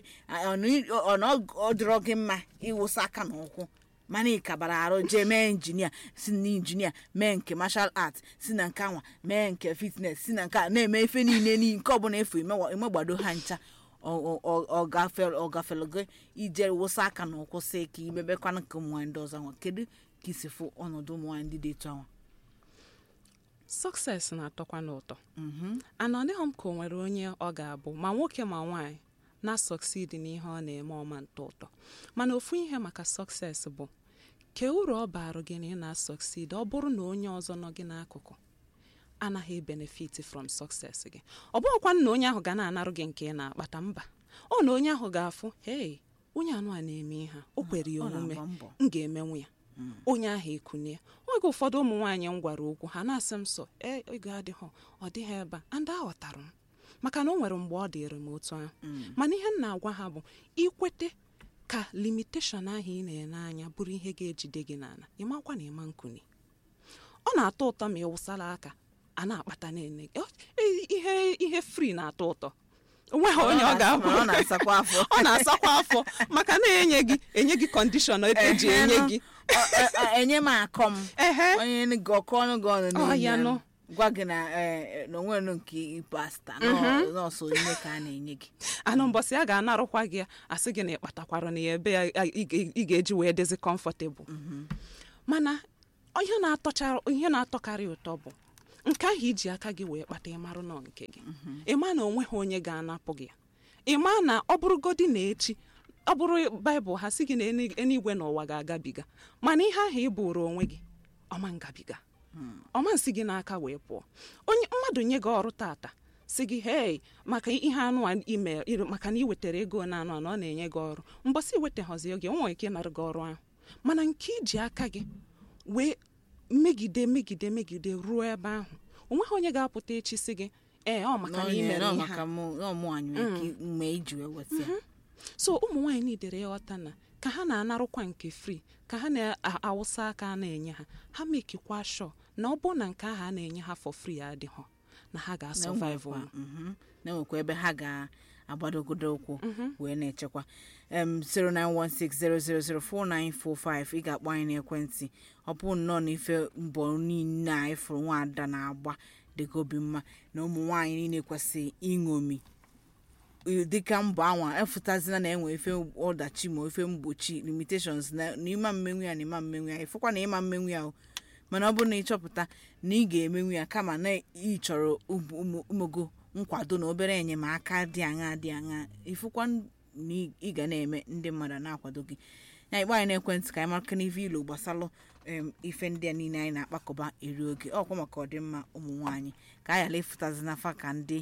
ọ dịrọ gị mma ịwụsa aka n'ụkwụ mana ị kabara arụ jee mee injinia si na injinia mee nke martial art si na nke anwa mee nke fitness si na nke a na-eme ife niile nke ọbụla efu imegbado ha ncha ọ gafere gị ije wụsa aka na ụkwụ sị ka imebekwana ka ụmụ nwaanyị ndị ọzọ nwa kedu ka isi fụ ọnọdụ ụmụ nwaanyị ndị dị etu anwa sọksesi na-atọkwa n'ụtọ ana ọ dịghị m ka o nwere onye ọ ga-abụ ma nwoke ma nwaanyị na-asọksidi n'ihe ọ na-eme ọma ntọ ụtọ mana ofu ihe maka sọksesi bụ ke uru ọ baara gị na ị na-asọksidi ọ bụrụ na onye ọzọ nọ gị n'akụkụ anaghị benefit from success gị ọ bụghịkwa na onye ahụ ga na-anarụ gị nke ị na-akpata mba ọ na onye ahụ ga-afụ hey onye anụ a na-eme ihe o kwere ya omume m ga-emenwu ya onye ahụ ekunye ya oge ụfọdụ ụmụ nwaanyị m gwara okwu ha na-asị m so ee ego adịghị ọ dịghị ebe a ndị aghọtara m maka na o nwere mgbe ọ dịrị m otu ahụ mana ihe m na-agwa ha bụ ikwete ka limitation ahụ ị na-ene anya bụrụ ihe ga-ejide gị n'ala ịmakwa na ịma nkuni ọ na-atọ ụtọ ma ị wụsara aka a na-akpata na-ene ihe ihe free na-atọ ụtọ onweghị onye ọ ga-abụ ọ na-asakwa afọ ọ na-asakwa afọ maka na-enye gị enye gị kọndishọn eji enye gị enye m akọ m onye gị ọkọ ọnụ gị ọnụ na-enye gwa gị na onwere nke pasta nọọsụ onye ka a na-enye gị anụ mbọsị a ga-anarụkwa gị asị gị na ịkpatakwara na ya ebe ya ị ga-eji wee dịzi kọmfọtebụl mana ihe na-atọkarị ụtọ bụ nke ahụ iji aka gị wee kpata ịmarụ nọ nke gị ịma na onweghị onye ga-anapụ gị ịma na ọ bụrụgodi na echi ọ bụrụ baịbụl ha sị gị na eluigwe na ụwa ga-agabiga mana ihe ahụ ị bụrụ onwe gị ọma ngabiga ọma nsị gị n'aka wee pụọ onye mmadụ nye gị ọrụ tata si gị hei maka ihe anụ ime maka na ị wetara ego na anụ anụ ọ na-enye gị ọrụ mbọsị iwetaghazi oge o nwere ike ịnara gị ọrụ ahụ mana nke iji aka gị wee megide megide megide ruo ebe ahụ onweghị onye ga-apụta echi si gị ee ọ maka na imere ihe so ụmụ nwaanyị nidere ịghọta na ka ha na-anarụkwa nke free ka ha na-awụsa aka na-enye ha ha mekikwa shọ na ọ bụ na nke ahụ a na-enye ha for free adịghị na ha ga-survive na-enwekwa ebe ha ga-agbadogodo ụkwụ wee na-echekwa. em zero nine one six zero zero zero four nine four five ị ga-akpọ anyị n'ekwentị. ọ bụ nnọọ n'ife mbọ niile a ịfụrụ nwaada na-agba dịka obi mma na ụmụ nwaanyị niile kwesịrị ịṅomi dịka mbọ anwa efutazina na enwe ife ọdachi ma ife mgbochi limitations na ịma mmenwu ya na ịma mmenwu ya ịfụkwa na ịma mmenwu ya mana ọ bụrụ na ịchọpụta na ị ga-emenwu ya kama na ị chọrọ umogo nkwado na obere enyemaka dị aṅa dị aṅa ịfụkwa na ị ga na-eme ndị mmadụ na-akwado gị. na ịgba anyị n'ekwentị ka anyị maka n'ife ilo gbasalụ ife ndị a niile anyị na-akpakọba eri oge ọkwa maka ọdịmma ụmụ nwaanyị ka anyị ala efutazina fa ka ndị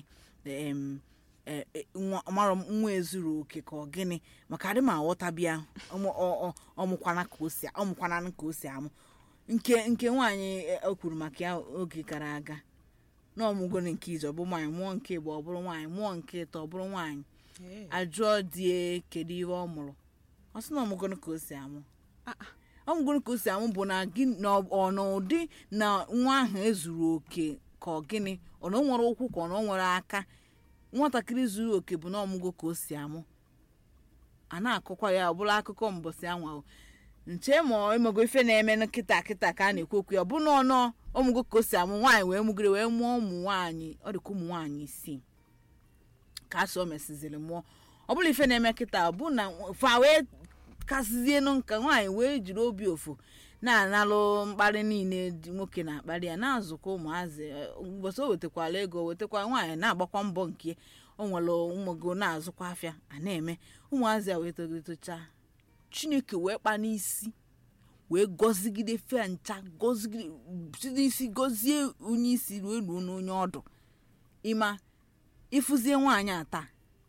mara nwa ezuru oke ka ọ gịnị maka adị m aghọtabịa ọmụkwana ka o si amụ nke nke nwaanyị o kwuru maka ya oge gara aga na ọmụgo nke ije ọ bụ nwaanyị mụọ nke igbo ọ bụrụ nwaanyị mụọ nke ịtọ ọ bụrụ nwaanyị ajụọ die kedu ihe ọ mụrụ ọ sị na ọmụgo ka o si amụ ọmụgo ka o si amụ bụ na gị n'ọnọdụ na nwa ahụ ezuru oke ka ọ gịnị ọ na o nwere ụkwụ ka ọ na o nwere aka nwatakịrị zuru oke bụ na ọmụgo ka o si amụ a na-akụkwa ya ọbụla akụkọ mbọsị anwa nche ma emego ife na-eme na kịta kịta ka a na-ekwu okwu ya ọ bụ na ọnọ ọmụgo ka o si amụ nwaanyị wee mụgide wee mụọ ụmụ nwaanyị ọ dịka ụmụ nwaanyị isii ka a so mesiziri mụọ ọ bụla ife na-eme kịta ọ bụ na fa wee kasịzienụ nka nwaanyị wee jiri obi ofu na-analụ mkparị niile nwoke na-akparị ya na-azụkwa ụmụazị ụbọchị o wetakwala ego wetakwa nwaanyị na-agbakwa mbọ nke o nwere ụmụgo na-azụkwa afịa a na-eme ụmụazị a wee togidetocha Chineke wee kpa n'isi wee gọzigide fe ncha gọzigide si n'isi gọzie onye isi wee ruo n'onye ọdụ ịma ịfụzie nwaanyị ata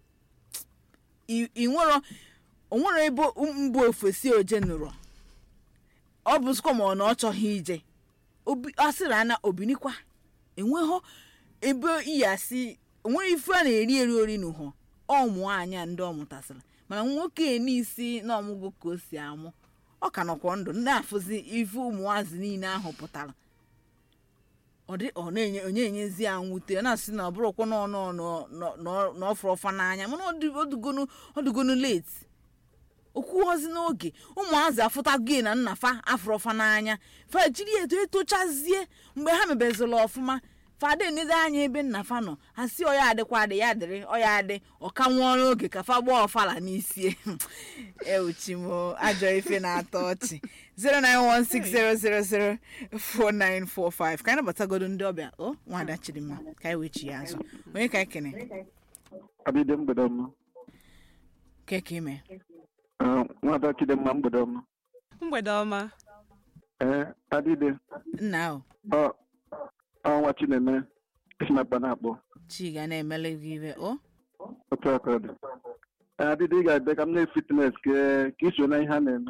ị nwere onwere ebe mba ofesi oje nụrụ ọ bụ skọ ma ọ na ọ chọghị ije ọ sịrị ana obinikwa enweghọ ebe iyasi onwere ife a na-eri eri ori n'ụhọ ọmụ anya ndị ọ mụtasịrị mana nwoke n'isi na ọmụgo ka o si amụ ọ ka nọkwa ndụ ndị afụzi ife ụmụazị niile ahụ pụtara ọ dị ọ na-enye onye enyezi ya nwute ọ na-asị na ọ bụrụkwa na ọfụrụ ọfa n'anya mana ọdụgonu late okwuozi n'oge ụmụazị afụta gị na nnafa afụrụ ọfa n'anya fa jiri eto etochazie mgbe ha mebezila ọfụma fada enede anya ebe nnafa nọ ha si ọya adịkwa adị ya dịrị ọya adị ọka nwụọ n'oge ka fa gbaa ọfala n'isi euchimo ajọ ife na-atọ ọchị zero nine one six zero zero zero four nine four five ka anyị nabatagodo ndị ọbịa o nwada Chidimma ka anyị wechi ya azụ onye ka anyị kene abide mgbede ọma keke ime nwada Chidimma mgbede ọma mgbede ọma ee adide nna ọ ọnwa Chineme isi na akpa na-akpọ chi ga na-emele gị ibe o otu aka dị adịdị ị ga-abịa ka m na-fitnes ka iso na ihe a na-eme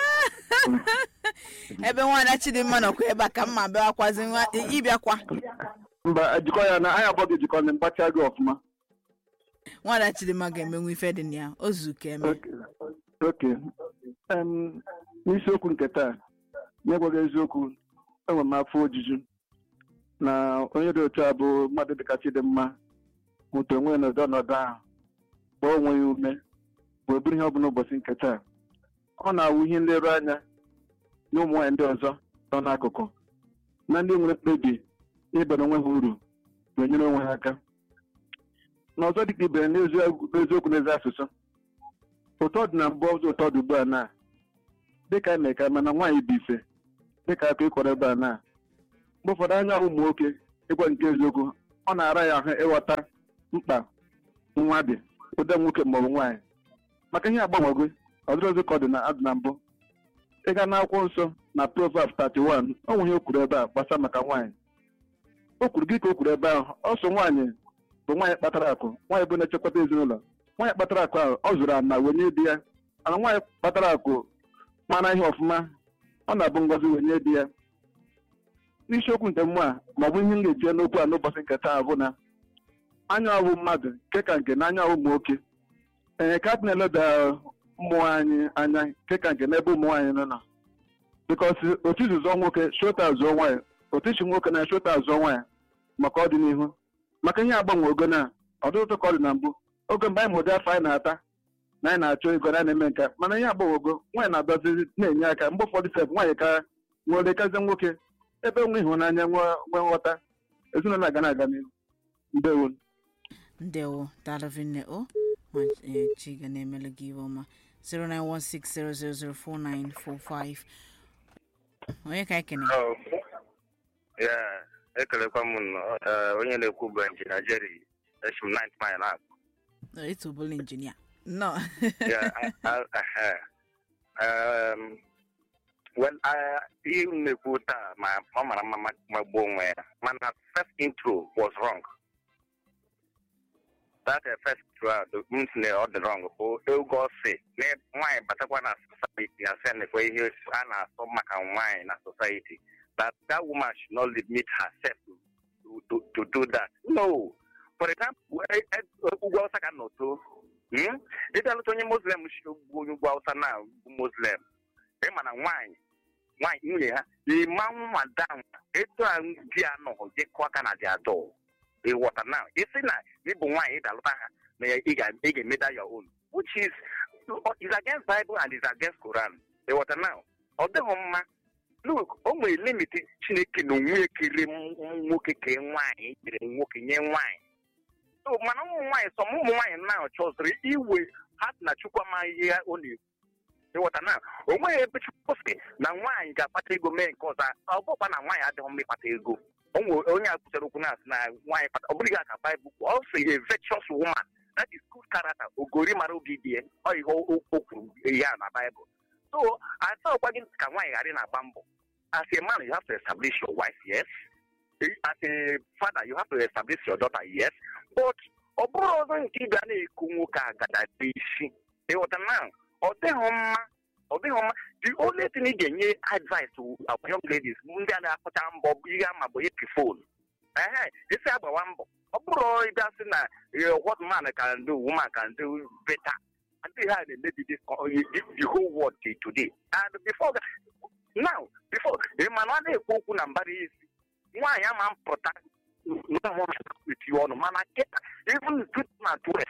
ebe nwada Chidimma nọkwa ebe a ka mma bịakwazi ịbịakwa mba jikọ ya na anyị abụọ gị jikọ na mgbacha gị ọfụma nwada Chidimma ga-emenwu ife dị na ya o zuka eme oke n'isiokwu nke taa nyegwaghị eziokwu enwe m afọ ojuju na onye dị otu a bụ mmadụ dịka Chidimma nwụta onwe n'ọdụ ọnọdụ ahụ gbaa onwe ya ume wee bụrụ ihe ọ bụla ụbọchị nke taa ọ na-awụ ihe nleru anya na ụmụ nwaanyị ndị ọzọ nọ n'akụkụ na ndị nwere mkpebi ịbara onwe ha uru wee nyere onwe ha aka na ọzọ dịka ibere n'eziokwu n'ezi asụsụ ụtọ dị na mbụ ọzọ ụtọ dị ugbu a na dịka eme ka mana nwaanyị bụ ife dịka aka ịkọrọ ebe a na mgbe ụfọdụ anya ụmụ nwoke ịgwa nke eziokwu ọ na-ara ya ahụ ịghọta mkpa nwa dị ụdị nwoke maọbụ nwaanyị maka ihe agbanwego ọ dịrị ọzọ ka ọ dị na adị na mbụ ịga n'akwụkwọ nsọ na Proverbs thirty one ọ nwe ihe o kwuru ebe a gbasa maka nwaanyị o kwuru gị ka o kwuru ebe ahụ ọsọ nwaanyị bụ nwaanyị kpatara akụ nwaanyị bụ na-echekwata ezinụlọ nwaanyị kpatara akụ ahụ ọ zụrụ ana wenye di ya ana nwaanyị kpatara akụ mara ihe ọfụma ọ na-abụ ngọzi wenye di ya n'isiokwu nke mmụọ a ma ọ bụ ihe m ga-etinye n'okwu a n'ụbọchị nke taa bụ na anya ọwụ mmadụ nke ka nke na anya ọwụ ụmụ nwoke ee ka na-eleda ụmụ anyị anya nke ka nke n'ebe ụmụ nwaanyị nọ na bikọsi otu zụzọ nwoke shota zụọ nwaanyị otu ichi nwoke na-achọta azụ ọnwa ya maka ọdịnihu maka ihe agbanwe ogo na ọdụtụ ka ọ dị na mbụ oge mgbe anyị mụdị afọ anyị na-ata na anyị na-achọ ego na na-eme nke mana ihe agbanwe ogo nwaanyị na-adọzi na-enye aka mgbe ụfọdụ sef nwaanyị ka nwere kazi nwoke ebe nwe ịhụnanya nwe nghọta ezinụlọ aga na-aga n'ihu. Ndewo ndewo dalavine o chi ga na-emele gị iwe ọma. zero nine one six zero zero zero four nine four five. onye ka ekene? ya ekelekwa m onye na-ekwu bụ injinia Jerry eshim ninth mile na etu bụla injinia no um well ihe na-ekwu taa ma ọ mara mma ma gbuo onwe ya mana first intro was wrong. That uh, first intro means all the wrong. O go say na nwaanyị batakwa na society and say na ihe a na-asọ maka nwaanyị na society that that woman should not limit herself to, to, to do that. No. For example, ugwu Hausa ka noto hmm ite alụta onye Muslim shi ugwu Hausa na Muslim e mana nwaanyị nwaanyị nwunye ha ịma madam etu a di anọ jekọ aka na di adọ e water now isi na ịbụ nwaanyị ịdalụta ha na ị ga-emeda your own which is is against Bible and is against Quran. E water now ọ dịghị mma. Look, o nwere limit Chineke na onwe ekele nwoke ke nwaanyị kere nwoke nye nwaanyị. So mana ụmụ nwaanyị sọ ụmụ nwaanyị na chọziri iwe ha na Chukwu ama ihe ọ na-ekwu. Ịghọta na o nweghị ebe Chukwu sị na nwaanyị ga-akpata ego mee nke ọzọ ọ bụkwa na nwaanyị adịghị mma ịkpata ego. Onye a kwuchara okwu na-asị na nwaanyị kpata ọ bụrụ gị aka Baịbụl ọ sị a virtuous woman that is good character ogori mara obi dị ọ ihe o kwuru ya na Baịbụl. So I thought gị ka nwaanyị ghara na-agba mbọ. As a man, you have to establish your wife, yes. As a father, you have to establish your daughter, yes. But ọbụrụ ọzọ nke ị ga na-eku nwoke agadabe isi ịghọta na ọ dịghị mma ọ dịghị mma. The only thing ị ga-enye advice to our young ladies ndị a na-akpọcha mbọ ihe ama bụ ịpị phone ehe isi agbawa mbọ ọ bụrụ ịbịa sị na what man can do woman can do better. I think how they maybe this the whole world today. And before that, now before the man na-ekwu okwu na mbara isi nwaanyị ama mpụta with you on mana keta even two thousand twelve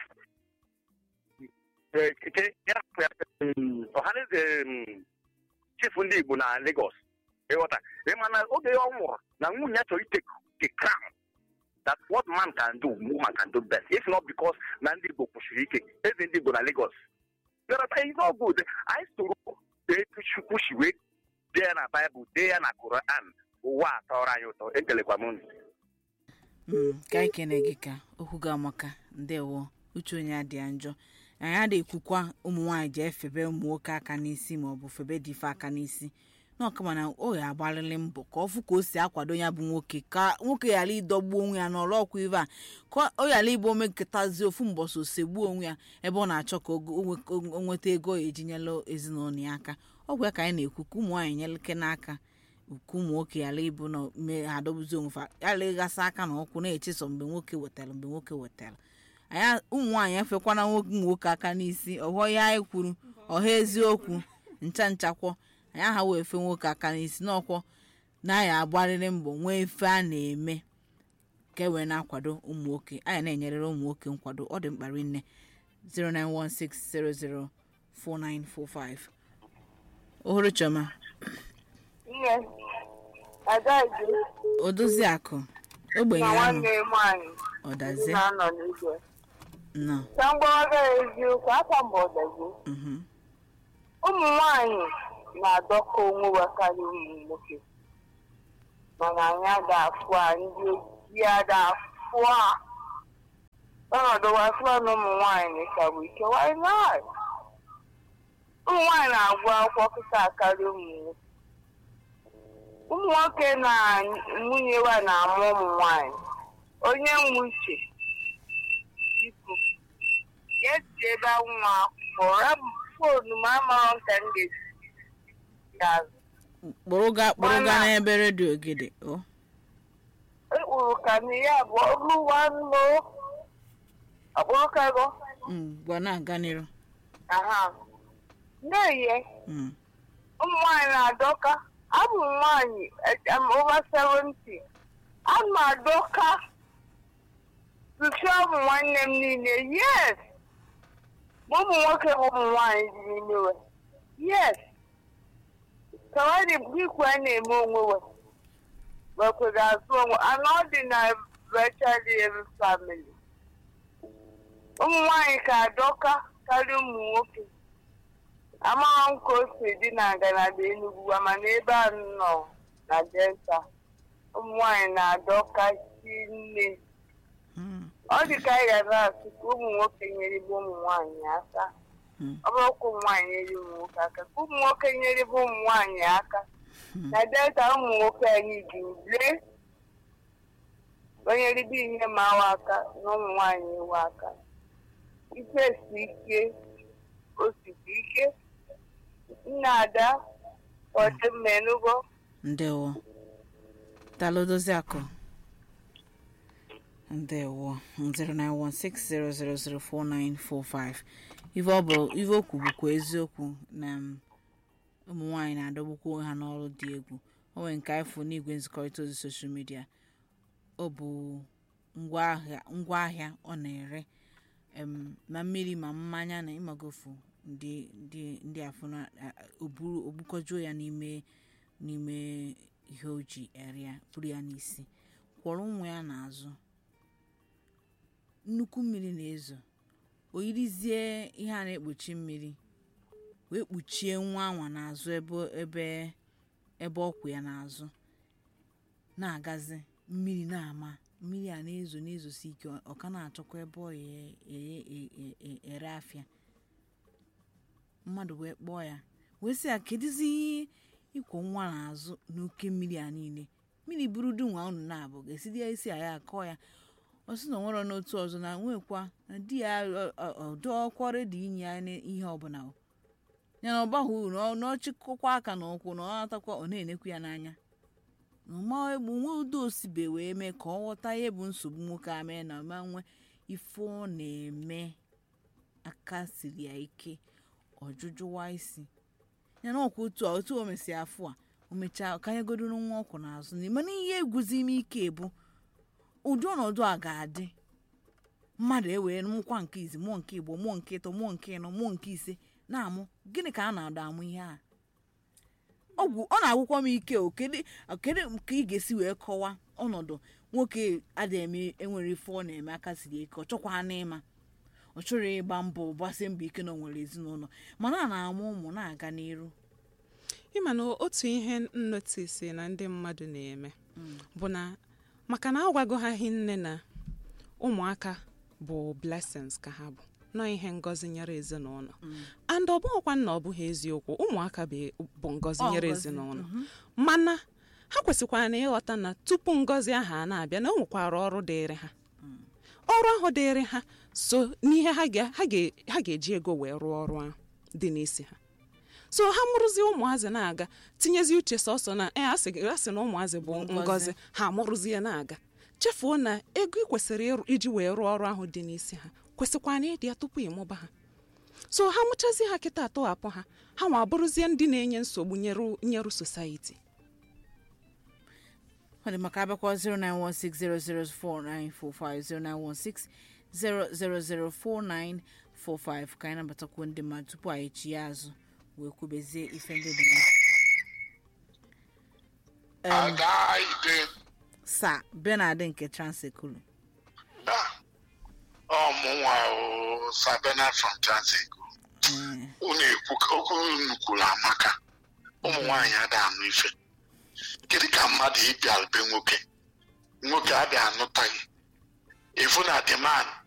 ọhaneze chief ndị Igbo na Lagos ịghọta mana oge ọ nwụrụ na nwunye ya chọrọ ite the crown. That's what man can do, woman can do best. If not because na ndị Igbo kwụsịrị ike eze ndị Igbo na Lagos. It's all good. I used to Chukwu shiwe dee na Bible dee ya na Quran ụwa atọrọ anyị ụtọ ekelekwa m. ka anyị kene gị ka okwu gị amaka ndewo uche onye adị njọ anyị adịghị ekwukwa ụmụ nwaanyị ji efebe ụmụ nwoke aka n'isi maọbụ febe dị ife aka n'isi n'ọkama na o ya agbalịrị mbọ ka ọ fụ ka o si akwado ya bụ nwoke ka nwoke ghara ịdọgbuo onwe ya n'ọrụ ọkwa ive a ka o ghara ịbụ omeketazi ofu mbọsị osegbuo onwe ya ebe ọ na-achọ ka o nweta ego ya ejinyela ezinụlọ ya aka. Ọ bụ ya ka anyị na-ekwu ka ụmụ nwaanyị nyeleke n'aka ukwu ụmụ nwoke ghara ịbụ na mee ha adọbuzi onwe fa ghara ịghasa aka na ọkwụ na-echesọ mgbe nwoke wetara mgbe nwoke wetara anyị ụmụ nwaanyị efekwana nwoke nwoke aka n'isi ọghọ ya anyị kwuru ọha eziokwu ncha nchakwọ anyị aha wee fe nwoke aka n'isi n'ọkwọ na ya agbarịrị mbọ nwee ife a na-eme ka e wee na-akwado ụmụ nwoke anyị na-enyerere ụmụ nwoke nkwado ọ dị mkpa rinne. zero nine one six zero zero four nine four five. Ohuru Choma. Yes. Adazi. Odozi akụ. Ogbenye ahụ. Ọdazi. Na-anọ n'igwe. No. Sangwaga eziokwu aka mbọ ọdazi. Mhm. Ụmụ nwaanyị na-adọkọ onwe ha karịa ụmụ nwoke. Mana anyị ada-afụ a ndị ojii ada-afụ a. Ọnọdụ wasịwa na ụmụ nwaanyị ka bụ ike. Why not? Ụmụ nwaanyị na-agụ akwụkwọ kịta karịa ụmụ nwoke. Ụmụ nwoke na nwunye ha na-amụ ụmụ nwaanyị. Onye nwe uche biko ya si ebe nwa kpọrọ fonu ma amara nka m ga-esi azụ. Kpụrụ ga n'ebe redio gịdị. Ekpuru ka na ya bụ ọrụ nwanne ọkpụrụ kago. Gwa na-aga n'iru. Aha. N'ehihie ụmụ nwaanyị na-adọka abụ m nwaanyị I'm over seventy. I'm a doka tụsịa ụmụ nwanne m niile. Yes, ụmụ nwoke bụ ụmụ nwaanyị dị n'ime we. Yes, ka ọ dị bikwu a na-eme onwe we wekwere azụ onwe and ọ dị na virtually every family. Ụmụ nwaanyị ka adọka karịa ụmụ nwoke. Amaghị m ka o si dị na ngalaba Enugu mana ebe a nọ na Delta ụmụ nwaanyị na-adọkachi nne. Ọ dị ka anyị ga na-asị ka ụmụ nwoke nyere bụ ụmụ nwaanyị aka. Ọ bụrụ ka ụmụ nwaanyị nyere ụmụ nwoke aka ka ụmụ nwoke nyere bụ ụmụ nwaanyị aka. Na Delta ụmụ nwoke anyị dị ule onye ribe ihe ma awa aka na ụmụ nwaanyị ewe aka. Ike si ike osisi ike. Nna Ada ọdịmma Enugu. Ndewo. Dalo Doziako. Ndewo. zero nine one six zero zero zero four nine four five. Ife ọ bụ ife okwu bụkwa eziokwu na ụmụ nwaanyị na-adọgbukwa ha n'ọrụ dị egwu. O nwere nke ifo n'igwe nzikọrịta ozi soshal midia. Ọ bụ ngwaahịa ngwaahịa ọ na-ere em ma mmiri ma mmanya na ịmagofu ndị ndị ndị afọ na oburu obukojuo ya n'ime n'ime ihe oji area pụrụ ya n'isi kwọrọ nwa ya n'azụ. Nnukwu mmiri na-ezo o yirizie ihe a na-ekpuchi mmiri wee kpuchie nwa anwa n'azụ ebe ebe ebe ọkwụ ya n'azụ na-agazi mmiri na-ama mmiri a na-ezo na-ezosi ike ọ ka na-achọkwa ebe ọ ya ere afịa. Mmadụ wee kpọọ ya wee sị ya kedizi ịkwọ nwa n'azụ n'oke mmiri a niile mmiri buru du nwa unu na-abụ ga-esidi ya isi ya akọ ya. Ọ sị na nwere n'otu ọzọ na nwekwa na di ya ọdọọkwọrọ dị inye ya ihe ọbụla ya na ọgbahụ uru na ọchịkọkwa aka na ụkwụ na ọ natakwa ọ na-enekwu ya n'anya na ọma egbu nwa udo osibe wee mee ka ọ ghọta ihe bụ nsogbu nwoke a mee na ma nwe ife ọ na-eme aka siri ya ike ọjụjụwa isi ya na ọkwa otu a otu o mesi afọ a o mechaa ka ya godoro nwa ọkwụ n'azụ na mana ihe egwuzi ime ike bụ ụdị ọnọdụ a ga-adị mmadụ ewee mụkwa nke izi mụọ nke igbo mụọ nke ịtọ mụọ nke ịnọ mụọ nke ise na-amụ gịnị ka a na-adọ amụ ihe a ọgwụ ọ na-agwụkwọ m ike o kedu ka ị ga-esi wee kọwa ọnọdụ nwoke adịghị eme enwere ife ọ na-eme aka siri ike ọ chọkwa n'ịma ọ chọrọ ịgba mbọ gbasie mbọ ike na o nwere ezinụlọ mana a na-amụ ụmụ na-aga n'iru. Ịma na otu ihe nnotisi na ndị mmadụ na-eme bụ na maka na agwago ha hinne na ụmụaka bụ blessings ka ha bụ nọ ihe ngọzi nyere ezinụlọ and ọ bụghịkwa na ọ bụghị eziokwu ụmụaka bụ ngọzi nyere ezinụlọ mana ha kwesịkwara na ịghọta na tupu ngọzi ahụ a na-abịa na o nwekwara ọrụ dịịrị ha ọrụ ahụ dịịrị ha so n'ihe ha ga-eji ego wee rụọ ọrụ ahụ dị n'isi ha. So ha mụrụzie ụmụazị na-aga tinyezi uche sọsọ na e asị na ụmụazị bụ ngọzi ha mụrụzie na-aga chefuo na ego ị kwesịrị iji wee rụọ ọrụ ahụ dị n'isi ha kwesịkwa na ịdị ya tupu ịmụba ha. So ha mụchazi ha kịta atọghapụ ha ha nwa bụrụzie ndị na-enye nsogbu nyeru nyeru society. Ọ dị maka abịakwa zero nine one six zero zero four nine four five zero nine one six zero zero zero four nine four five ka anyị nabatakwu ndị mmadụ tupu anyị chi ya azụ wee kwubezie ife ndị dị sa Bernard nke Transekulu. ọmụnwa Sir Bernard from Transekulu. Unu ekwu okwu nnukwu amaka ụmụ nwaanyị ada anụ ife kedu ka mmadụ ịbịa albe nwoke nwoke abịa anụtaghị efu na demand